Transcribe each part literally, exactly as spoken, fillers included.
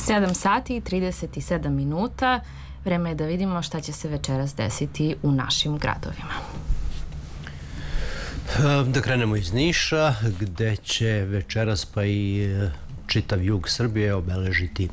sedam sati i trideset sedam minuta. Vreme je da vidimo šta će se večeras desiti u našim gradovima. Da krenemo iz Niša, gde će večeras pa i čitav jug Srbije obeležiti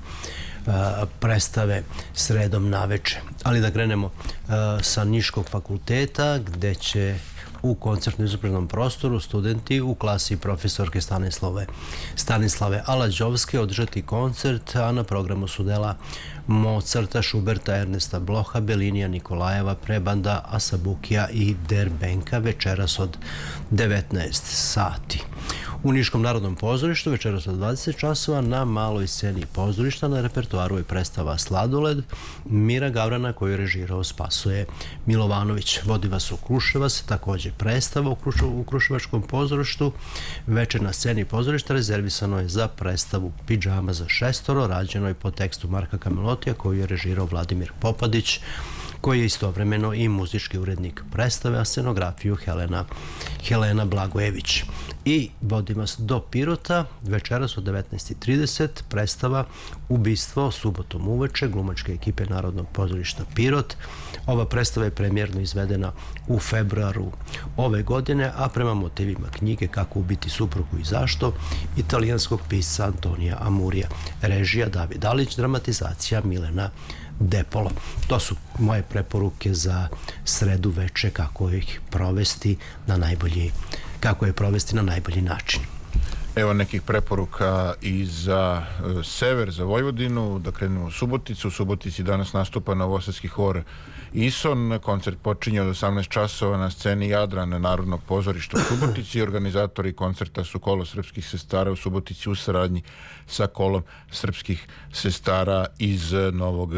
predstave sredom naveče. Ali da krenemo sa Niškog fakulteta, gde će u koncertno-izložbenom prostoru studenti u klasi profesorke Stanislave, Stanislave Alađovske održati koncert, a na programu su dela Mozarta, Šuberta, Ernesta Bloha, Bellinija, Nikolajeva, Prebanda, Asabukija i Derbenka večeras od devetnaest sati. U Niškom narodnom pozorištu večeras od dvadeset časova na maloj sceni pozorišta na repertoaru je predstava Sladoled Mira Gavrana koju je režirao Spasoje Milovanović. Vodi vas u Kruševac, također predstava u Kruševačkom pozorištu. Večer na sceni pozorišta rezervisano je za predstavu Pidžama za šestoro, rađenoj po tekstu Marka Kamelotija koju je režirao Vladimir Popadić, koji je istovremeno i muzički urednik predstave, a scenografiju Helena, Helena Blagojević. I vodi vas do Pirota, večeras od devetnaest i trideset, predstava Ubistvo subotom uveče glumačke ekipe Narodnog pozorišta Pirot. Ova predstava je premijerno izvedena u februaru ove godine, a prema motivima knjige Kako ubiti suprugu i zašto, italijanskog pisca Antonija Amurija. Režija David Alić, dramatizacija Milena Depolo. To su moje preporuke za sredu veče, kako ih provesti na najbolji, kako je provesti na najbolji način. Evo nekih preporuka i za e, sever, za Vojvodinu. Da krenemo u Suboticu. U Subotici danas nastupa novosadski hor Ison. Koncert počinje od osamnaest časova na sceni Jadran Narodnog pozorišta u Subotici. Organizatori koncerta su Kolo srpskih sestara u Subotici u saradnji sa Kolom srpskih sestara iz Novog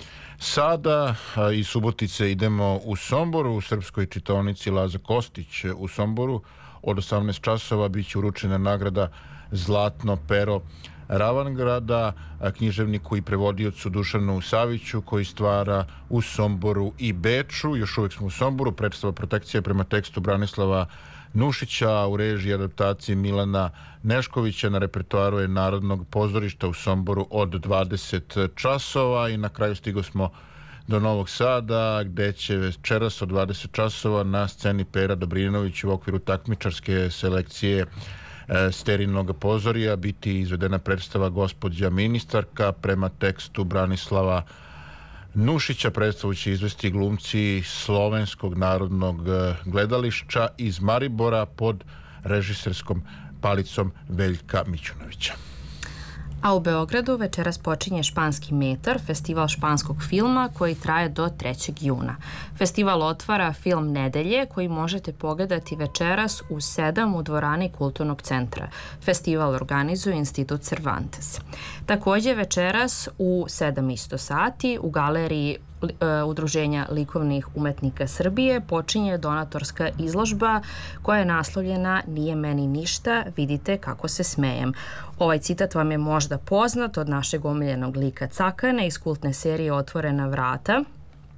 Sada. Iz Subotice idemo u Somboru, u srpskoj čitaonici Laza Kostić u Somboru. Od osamnaest časova bit će uručena nagrada Zlatno pero Ravangrada književniku i prevodiocu Dušanu Saviću, koji stvara u Somboru i Beču. Još uvijek smo u Somboru. Predstava Protekcija prema tekstu Branislava Nušića u režiji i adaptaciji Milana Neškovića na repertoaru je Narodnog pozorišta u Somboru od dvadeset časova. I na kraju stigo smo do Novog Sada, gde će večeras od dvadeset časova na sceni Pera Dobrinović u okviru takmičarske selekcije e, Sterinog pozorija biti izvedena predstava Gospođa ministarka prema tekstu Branislava Nušića. Predstavu će izvesti glumci Slovenskog narodnog gledališća iz Maribora pod režiserskom palicom Veljka Mićunovića. A u Beogradu večeras počinje Španski metar, festival španskog filma koji traje do trećeg juna. Festival otvara film Nedelje koji možete pogledati večeras u sedam u dvorani Kulturnog centra. Festival organizuje Institut Cervantes. Također večeras u sedam isto sati u galeriji Udruženja likovnih umetnika Srbije počinje donatorska izložba koja je naslovljena Nije meni ništa, vidite kako se smejem. Ovaj citat vam je možda poznat od našeg omiljenog lika Cakana iz kultne serije Otvorena vrata,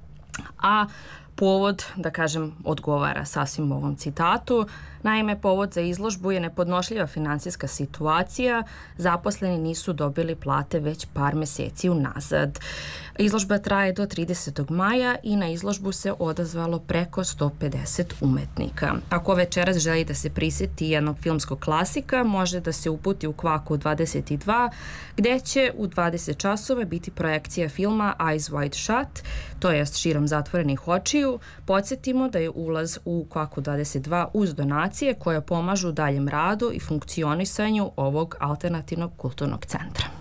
a povod, da kažem, odgovara sasvim ovom citatu. Naime, povod za izložbu je nepodnošljiva finansijska situacija. Zaposleni nisu dobili plate već par meseci unazad. Izložba traje do tridesetog maja i na izložbu se odazvalo preko sto pedeset umetnika. Ako večeras želi da se prisjeti jednog filmskog klasika, može da se uputi u Kvaku dvadeset dva, gde će u dvadeset časova biti projekcija filma Eyes Wide Shut, to jest Širom zatvorenih očiju. Podsjetimo da je ulaz u Kvaku dvadeset dva uz donacije koje pomažu daljem radu i funkcionisanju ovog alternativnog kulturnog centra.